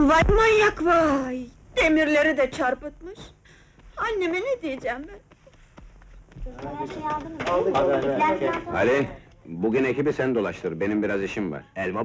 Vay manyak vay! Demirleri de çarpıtmış! Anneme ne diyeceğim ben? Her şeyi aldınız değil mi? Ali, bugün ekibi sen dolaştır, benim biraz işim var. Elma